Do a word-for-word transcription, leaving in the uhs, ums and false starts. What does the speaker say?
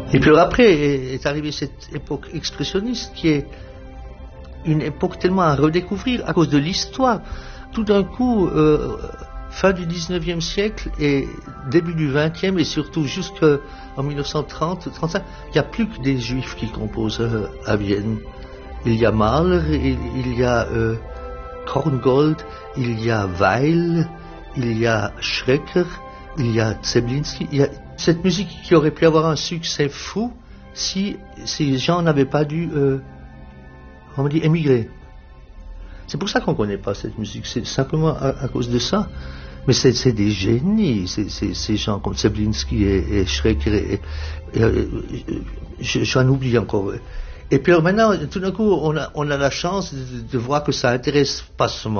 Et puis après est arrivée cette époque expressionniste qui est une époque tellement à redécouvrir à cause de l'histoire. Tout d'un coup, euh, fin du dix-neuvième siècle et début du vingtième et surtout jusqu'en mille neuf cent trente trente-cinq, il n'y a plus que des juifs qui composent euh, à Vienne. Il y a Mahler, il, il y a euh, Korngold, il y a Weil, il y a Schrecker, il y a Zemlinsky. Il y a cette musique qui aurait pu avoir un succès fou si ces gens n'avaient pas dû, euh, comment on dit, émigrer. C'est pour ça qu'on ne connaît pas cette musique, c'est simplement à, à cause de ça. Mais c'est, c'est des génies, c'est, c'est, ces gens comme Zemlinsky et, et Schrecker, et, et, et, et, j'en oublie encore. Et puis maintenant, tout d'un coup, on a, on a la chance de, de voir que ça intéresse pas seulement